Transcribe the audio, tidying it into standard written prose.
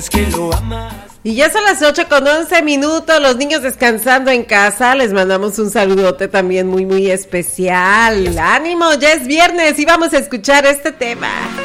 Y ya son las 8:11, los niños descansando en casa, les mandamos un saludote también muy muy especial. ¡Ánimo! Ya es viernes y vamos a escuchar este tema.